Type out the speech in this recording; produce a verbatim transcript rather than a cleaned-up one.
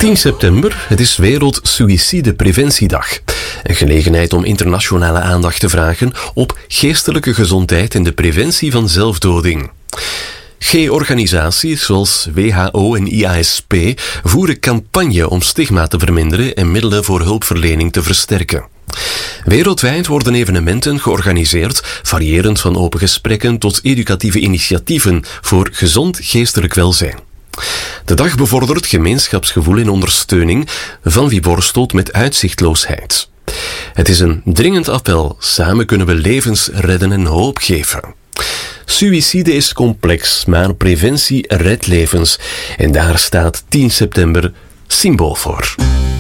tien september, het is Wereld Suïcidepreventiedag. Een gelegenheid om internationale aandacht te vragen op geestelijke gezondheid en de preventie van zelfdoding. G-organisaties zoals W H O en I A S P voeren campagne om stigma te verminderen en middelen voor hulpverlening te versterken. Wereldwijd worden evenementen georganiseerd, variërend van open gesprekken tot educatieve initiatieven voor gezond geestelijk welzijn. De dag bevordert gemeenschapsgevoel en ondersteuning van wie worstelt met uitzichtloosheid. Het is een dringend appel, samen kunnen we levens redden en hoop geven. Suïcide is complex, maar preventie redt levens. En daar staat tien september symbool voor.